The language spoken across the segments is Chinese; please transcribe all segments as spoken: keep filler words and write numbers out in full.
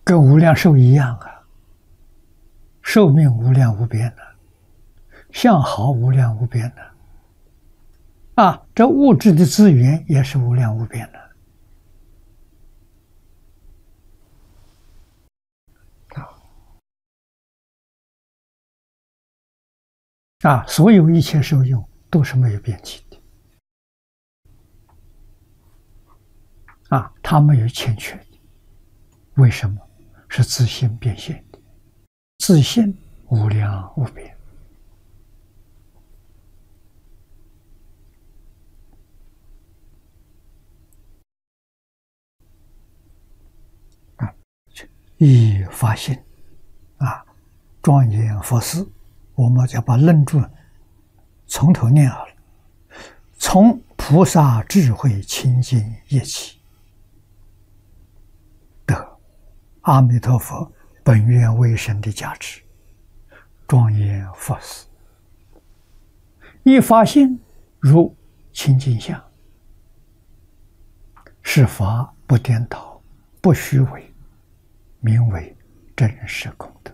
跟无量寿一样啊，寿命无量无边的，相好无量无边的，啊，这物质的资源也是无量无边的。啊，所有一切受用都是没有边际的，啊，它没有欠缺的。为什么？是自性变现的，自性无量无边。啊，以发心，啊，庄严佛事。我们就把论著从头念好了，从菩萨智慧清净业起，得阿弥陀佛本愿威神的加持，庄严佛事。一发心如清净相，是法不颠倒，不虚伪，名为真实功德。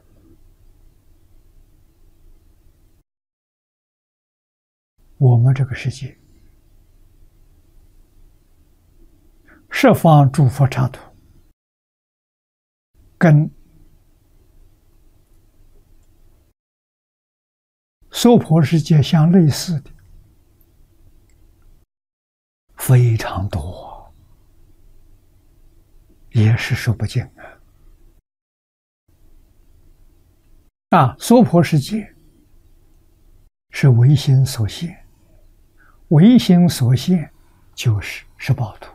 我们这个世界，十方诸佛刹土，跟娑婆世界相类似的非常多，也是说不尽啊！啊，娑婆世界是唯心所现。唯心所现就是十报土，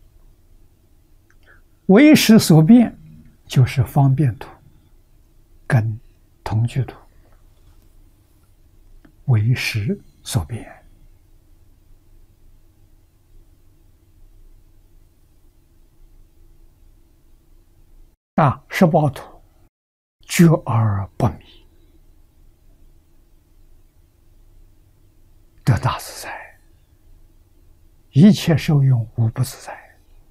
唯识所变就是方便土跟同居土。唯识所变，啊，十报土觉而不迷，得大自在。一切受用无不自在，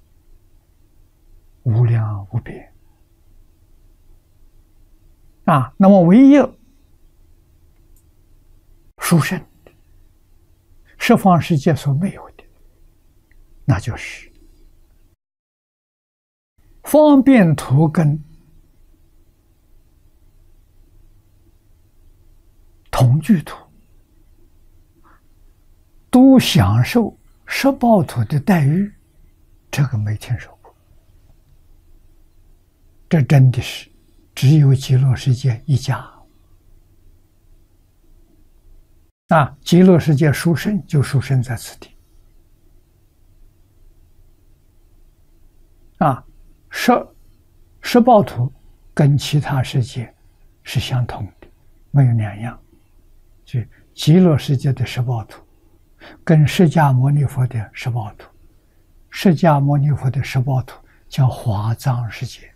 无量无边。啊，那么唯一殊胜的，十方世界所没有的，那就是方便土跟同居土都享受十报土的待遇，这个没听说过。这真的是只有极乐世界一家。啊，极乐世界殊胜就殊胜在此地。啊，十十报土跟其他世界是相同的，没有两样。就极乐世界的十报土跟释迦牟尼佛的十报土，释迦牟尼佛的十报土叫华藏世界，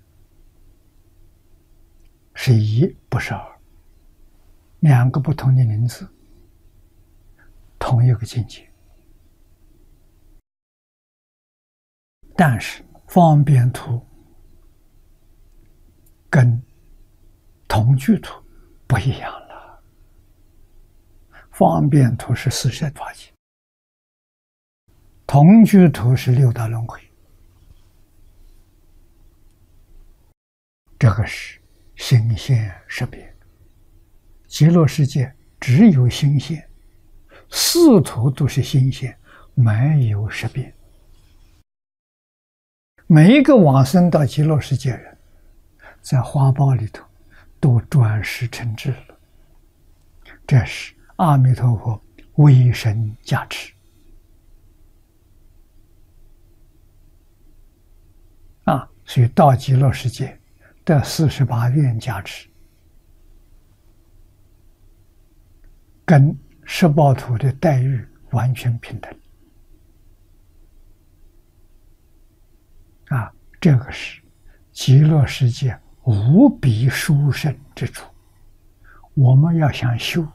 是一不是二，两个不同的名字，同一个境界。但是方便土跟同居土不一样了。方便土是四圣法界，同居土是六道轮回。这个是心现识别。极乐世界只有心现，四土都是心现，没有识别。每一个往生到极乐世界人，在花报里头都转世成智了。这是阿弥陀佛威神加持。啊，所以到极乐世界的四十八愿加持，跟十报土的待遇完全平等。啊，这个是极乐世界无比殊胜之处。我们要想修，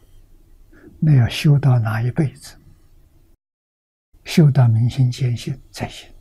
那要修到哪一辈子？修到明心见性才行。